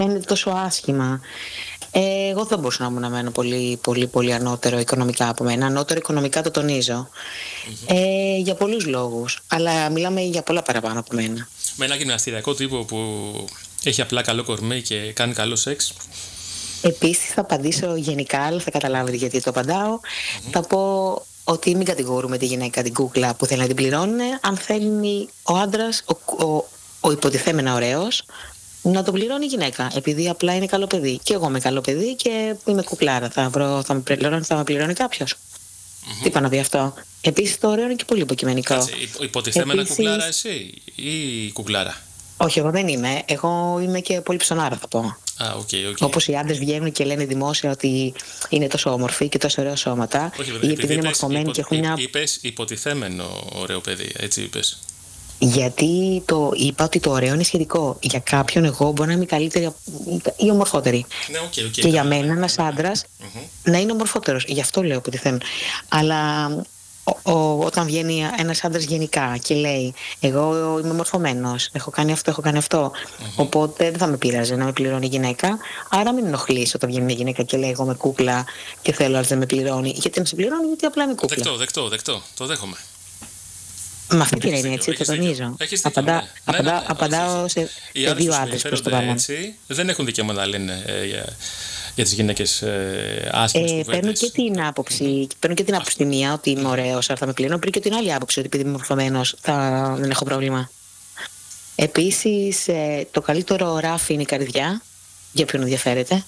φαίνεται τόσο άσχημα. Εγώ δεν μπορούσα να μένω πολύ ανώτερο οικονομικά από μένα. Ανώτερο οικονομικά το τονίζω. Για πολλούς λόγους. Αλλά μιλάμε για πολλά παραπάνω από μένα. Με ένα γυμναστηριακό τύπο που έχει απλά καλό κορμί και κάνει καλό σεξ. Επίσης θα απαντήσω γενικά, αλλά θα καταλάβετε γιατί το απαντάω. Θα πω ότι μην κατηγορούμε τη γυναίκα την κούκλα που θέλει να την πληρώνουν. Αν θέλει ο άντρας, ο υποτιθέμενα ωραίος, να τον πληρώνει η γυναίκα, επειδή απλά είναι καλό παιδί. Και εγώ είμαι καλό παιδί και είμαι κουκλάρα. Θα με πληρώνει κάποιος. Τι είπα να πει αυτό. Επίσης το ωραίο είναι και πολύ υποκειμενικό. Υποτιθέμενα κουκλάρα εσύ ή κουκλάρα? Όχι, εγώ δεν είμαι. Εγώ είμαι και πολύ ψωνάρα, θα πω. Okay. Όπως οι άντρες βγαίνουν και λένε δημόσια ότι είναι τόσο όμορφοι και τόσο ωραία σώματα. Όχι, ή επειδή είναι μορφωμένοι και έχουν μια. Είπες υποτιθέμενο ωραίο παιδί, έτσι είπες. Γιατί είπα ότι το ωραίο είναι σχετικό. Για κάποιον εγώ μπορεί να είμαι καλύτερη ή ομορφότερη. Ναι, okay. Και για μένα ένας άντρας να είναι ομορφότερος. Γι' αυτό λέω υποτιθέμενο. Αλλά όταν βγαίνει ένας άντρας γενικά και λέει εγώ είμαι μορφωμένος, έχω κάνει αυτό, οπότε δεν θα με πειράζει να με πληρώνει η γυναίκα. Άρα μην ενοχλείς όταν βγαίνει μια γυναίκα και λέει εγώ είμαι κούκλα και θέλω αλλά δεν με πληρώνει. Γιατί να σε πληρώνει? Γιατί απλά είμαι κούκλα. Δεκτό, το δέχομαι. Με αυτή την έννοια, έτσι, το τονίζω. Απαντάω σε δύο άντρες προς το παρόν. Δεν έχουν δικαίωμα να λένε για τις γυναίκες άσχημες κουβέντες. Παίρνω και την άποψη τη μία ότι είμαι ωραίος, αλλά θα με πληρώνω. Πριν και την άλλη άποψη ότι επειδή είμαι μορφωμένος δεν έχω πρόβλημα. Επίσης, το καλύτερο ράφι είναι η καρδιά, για ποιον ενδιαφέρεται.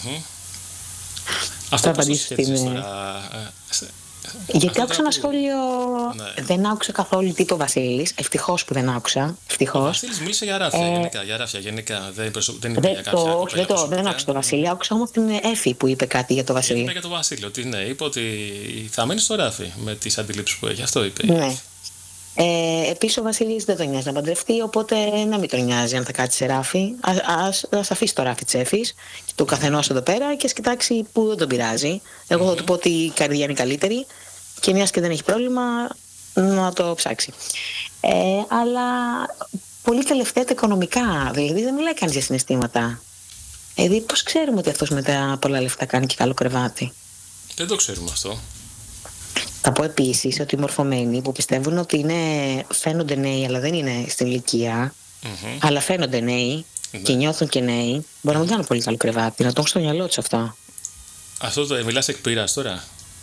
Αυτό πώς το σχέδισες τώρα? Γιατί άκουσα ένα σχόλιο. Ναι. Δεν άκουσα καθόλου τι είπε ο Βασίλης. Ευτυχώς που δεν άκουσα. Ο Βασίλης μίλησε για ράφια γενικά. Δεν είπε για κάποια. Όχι, δεν άκουσα τον Βασίλη. Άκουσα όμως την Έφη που είπε κάτι για τον Βασίλη. Είπε για τον Βασίλη ότι ναι, είπε ότι θα μένει στο ράφι με τις αντιλήψεις που έχει. Αυτό είπε. Ναι. Επίσης ο Βασίλης δεν τον νοιάζει να παντρευτεί, οπότε να μην τον νοιάζει αν θα κάτσει σε ράφι. Ας αφήσει το ράφι της Έφης και του καθενός εδώ πέρα και ας κοιτάξει που δεν τον πειράζει. Εγώ θα του πω ότι η καρδιά είναι καλύτερη και μιας και δεν έχει πρόβλημα να το ψάξει. Αλλά πολύ τελευταία τα οικονομικά, δηλαδή δεν μιλάει κανείς για συναισθήματα. Δηλαδή πώς ξέρουμε ότι αυτός με τα πολλά λεφτά κάνει και καλό κρεβάτι? Δεν το ξέρουμε αυτό. Θα πω επίσης ότι οι μορφωμένοι που πιστεύουν ότι φαίνονται νέοι αλλά δεν είναι στην ηλικία, αλλά φαίνονται νέοι και νιώθουν και νέοι, μπορεί να μην κάνουν πολύ καλό κρεβάτι, να το έχουν στο μυαλό τους αυτό. Αυτό το μιλάς εκ πείρας τώρα?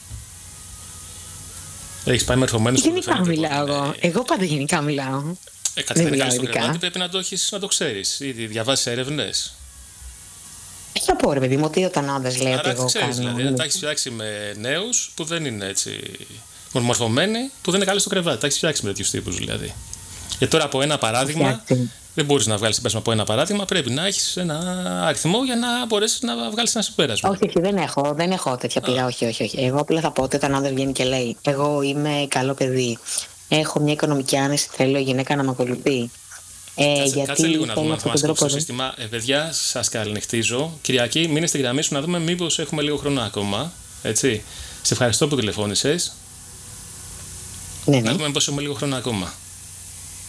Έχεις πάει μορφωμένους? Γενικά μιλάω εγώ. Εγώ πάντα γενικά μιλάω. Κάτι δεν μιλάω ειδικά. Κρεβάτι πρέπει να το ξέρεις. Ήδη διαβάσεις έρευνες. Έχει από ρε παιδί μου ότι όταν άντρας λέει ότι εγώ ξέρεις, κάνω. Δηλαδή, τα έχεις φτιάξει με νέους που δεν είναι έτσι μορφωμένοι, που δεν είναι καλοί στο κρεβάτι. Τα έχεις φτιάξει με τέτοιους τύπους δηλαδή. Και τώρα από ένα παράδειγμα, δεν μπορείς να βγάλεις συμπέρασμα από ένα παράδειγμα, πρέπει να έχεις ένα αριθμό για να μπορέσεις να βγάλεις ένα συμπέρασμα. Όχι, δεν έχω τέτοια πειρά. Όχι. Εγώ απλά θα πω ότι όταν άντρας βγαίνει και λέει εγώ είμαι καλό παιδί, έχω μια οικονομική άνεση, θέλω η γυναίκα να με ακολουθεί. Κάτσε λίγο να δούμε αν θα μας κόψει το σύστημα. Παιδιά, σας καληνυχτίζω. Κυριακή, μείνε στη γραμμή σου να δούμε μήπως έχουμε λίγο χρόνο ακόμα. Έτσι. Σε ευχαριστώ που τηλεφώνησες. Ναι. Να δούμε μήπως έχουμε λίγο χρόνο ακόμα.